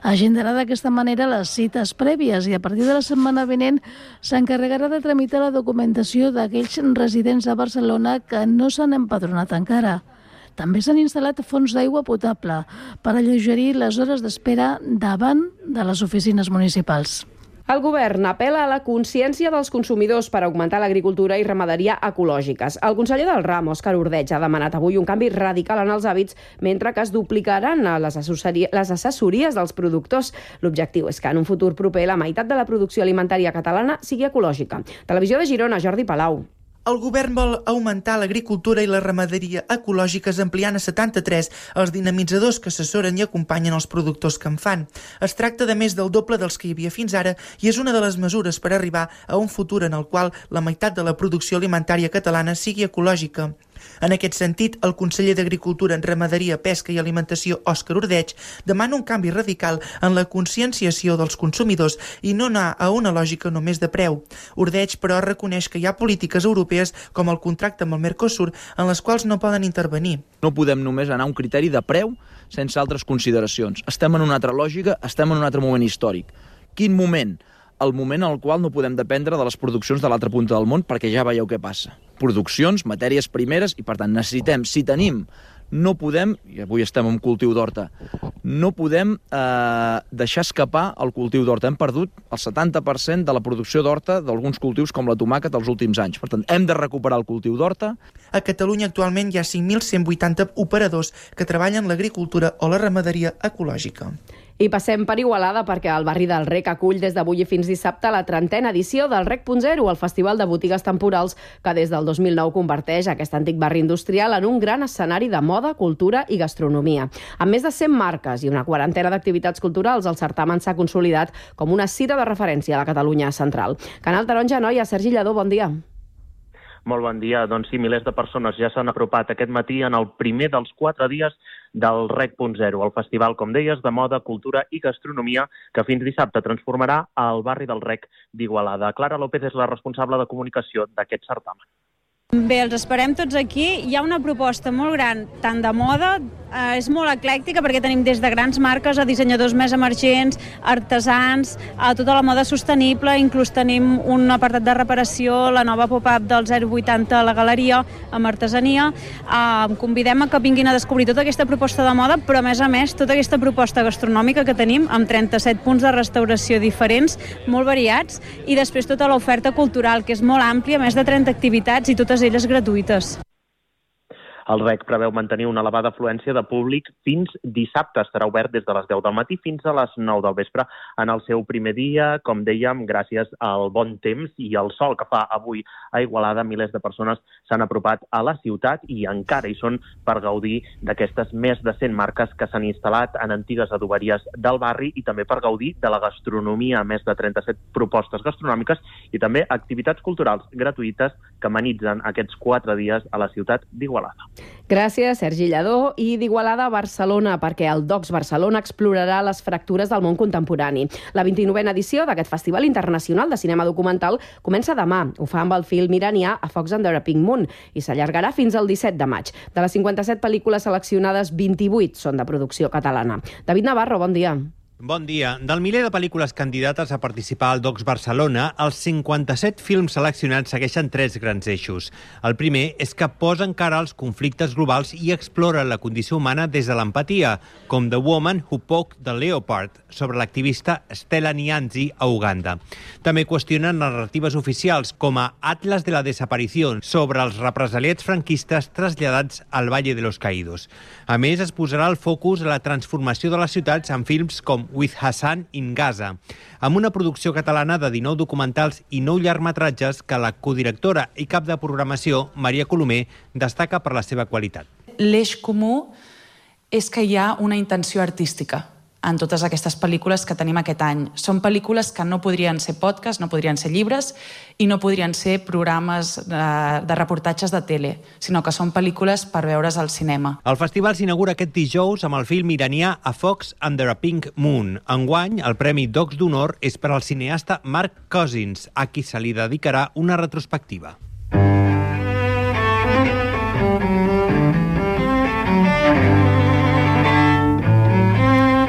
Agendarà d'aquesta manera les cites prèvies i a partir de la setmana vinent s'encarregarà de tramitar la documentació d'aquells residents a Barcelona que no s'han empadronat encara. També s'han instal·lat fonts d'aigua potable per alleugerir les hores d'espera davant de les oficines municipals. El govern apel·la a la consciència dels consumidors per augmentar l'agricultura i ramaderia ecològiques. El conseller del ram, Òscar Ordeig, ha demanat avui un canvi radical en els hàbits mentre que es duplicaran les assessories dels productors. L'objectiu és que en un futur proper la meitat de la producció alimentària catalana sigui ecològica. Televisió de Girona, Jordi Palau. El govern vol augmentar l'agricultura i la ramaderia ecològiques ampliant a 73 els dinamitzadors que assessoren i acompanyen els productors que en fan. Es tracta de més del doble dels que hi havia fins ara i és una de les mesures per arribar a un futur en el qual la meitat de la producció alimentària catalana sigui ecològica. En aquest sentit, el conseller d'Agricultura, Ramaderia, Pesca i Alimentació, Òscar Ordeig, demana un canvi radical en la conscienciació dels consumidors i no anar a una lògica només de preu. Ordeig, però, reconeix que hi ha polítiques europees, com el contracte amb el Mercosur, en les quals no poden intervenir. No podem només anar a un criteri de preu sense altres consideracions. Estem en una altra lògica, estem en un altre moment històric. Quin moment? El moment en el qual no podem dependre de les produccions de l'altra punta del món perquè ja veieu què passa. Produccions, matèries primeres i per tant necessitem, si tenim, no podem, i avui estem en cultiu d'horta, no podem deixar escapar el cultiu d'horta. Hem perdut el 70% de la producció d'horta d'alguns cultius com la tomàquet dels últims anys. Per tant, hem de recuperar el cultiu d'horta. A Catalunya actualment hi ha 5.180 operadors que treballen l'agricultura o la ramaderia ecològica. I passem per Igualada perquè el barri del Rec acull des d'avui i fins dissabte la 30a edició del Rec.0, el festival de botigues temporals que des del 2009 converteix aquest antic barri industrial en un gran escenari de moda, cultura i gastronomia. Amb més de 100 marques i una quarantena d'activitats culturals, el certamen s'ha consolidat com una cita de referència a la Catalunya central. Canal Taronja, Noia, Sergi Lladó, bon dia. Molt bon dia. Doncs sí, milers de persones ja s'han apropat aquest matí en el primer dels 4 dies del Rec.0, el festival, com deies, de moda, cultura i gastronomia que fins dissabte transformarà el barri del Rec d'Igualada. Clara López és la responsable de comunicació d'aquest certamen. Bé, els esperem tots aquí. Hi ha una proposta molt gran, tant de moda, és molt eclèctica perquè tenim des de grans marques a dissenyadors més emergents, artesans, a tota la moda sostenible, inclús tenim un apartat de reparació, la nova pop-up del 080 a la galeria, amb artesania. Convidem a que vinguin a descobrir tota aquesta proposta de moda, però a més tota aquesta proposta gastronòmica que tenim amb 37 punts de restauració diferents, molt variats, i després tota l'oferta cultural, que és molt àmplia, més de 30 activitats i totes elles gratuïtes. El Rec preveu mantenir una elevada afluència de públic fins dissabte. Estarà obert des de les 10 del matí fins a les 9 del vespre en el seu primer dia. Com dèiem, gràcies al bon temps i al sol que fa avui a Igualada, milers de persones s'han apropat a la ciutat i encara hi són per gaudir d'aquestes més de 100 marques que s'han instal·lat en antigues adoberies del barri i també per gaudir de la gastronomia, més de 37 propostes gastronòmiques i també activitats culturals gratuïtes que amenitzen aquests 4 dies a la ciutat d'Igualada. Gràcies, Sergi Lladó. I d'Igualada a Barcelona, perquè el Docs Barcelona explorarà les fractures del món contemporani. La 29a edició d'aquest Festival Internacional de Cinema Documental comença demà. Ho fa amb el film iranià A Fox Under a Pink Moon i s'allargarà fins al 17 de maig. De les 57 pel·lícules seleccionades, 28 són de producció catalana. David Navarro, bon dia. Bon dia. Del miler de pel·lícules candidates a participar al Docs Barcelona, els 57 films seleccionats segueixen 3 grans eixos. El primer és que posen cara als conflictes globals i exploren la condició humana des de l'empatia, com The Woman Who Poked the Leopard, sobre l'activista Stella Nyanzi a Uganda. També qüestionen narratives oficials, com a Atlas de la Desaparición, sobre els represaliats franquistes traslladats al Valle de los Caídos. A més, es posarà el focus a la transformació de les ciutats en films com With Hassan in Gaza, amb una producció catalana de 19 documentals i 9 llargmetratges que la codirectora i cap de programació, Maria Colomer, destaca per la seva qualitat. L'eix comú és que hi ha una intenció artística en totes aquestes pel·lícules que tenim aquest any. Són pel·lícules que no podrien ser podcasts, no podrien ser llibres i no podrien ser programes de reportatges de tele, sinó que són pel·lícules per veure's al cinema. El festival s'inaugura aquest dijous amb el film iranià A Fox Under a Pink Moon. Enguany, el Premi Docs d'Honor és per al cineasta Mark Cousins, a qui se li dedicarà una retrospectiva.